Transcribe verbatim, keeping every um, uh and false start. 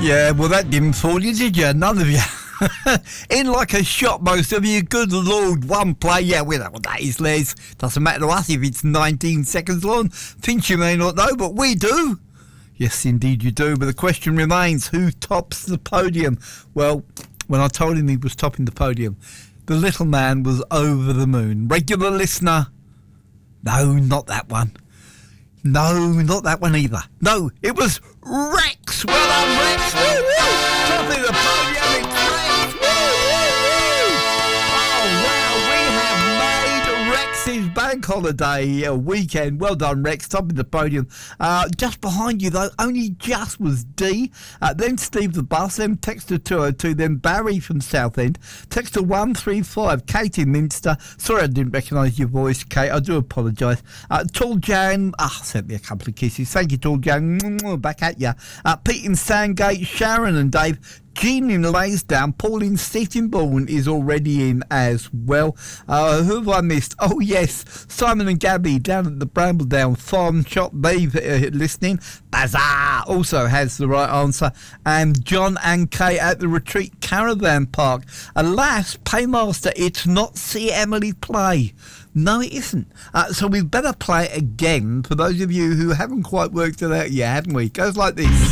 Yeah, well, that didn't fool you, did you? None of you. In like a shot, most of you. Good Lord, one play. Yeah, we know what that is, Les. Doesn't matter to us if it's nineteen seconds long. Think you may not know, but we do. Yes, indeed you do. But the question remains, who tops the podium? Well, when I told him he was topping the podium, the little man was over the moon. Regular listener? No, not that one. No, not that one either. No, it was Rex. Well done, Rex. Woo, woo. Topping the podium, it's Rex. Woo, woo, woo. Oh, wow, we have made Rex's bank holiday uh, weekend. Well done, Rex. Topping the podium. Uh, just behind you, though, only just was D. Uh, then Steve the Bus, then Texter two oh two, then Barry from Southend. Texter one three five, Kate in Minster. Sorry I didn't recognise your voice, Kate. I do apologise. Uh, Tall Jan, ah, oh, sent me a couple of kisses. Thank you, Tall Jan. Back at ya. Uh, Pete in Sandgate, Sharon and Dave. Jean in Laysdown, Paul in Sittingbourne is already in as well. Uh, who have I missed? Oh, yes, Simon and Gabby down at the Brambledown Farm Shop. They've uh, listening. Bazaar also has the right answer. And John and Kay at the Retreat Caravan Park. Alas, Paymaster, it's not See Emily Play. No, it isn't. Uh, so we'd better play it again for those of you who haven't quite worked it out yet, haven't we? It goes like this.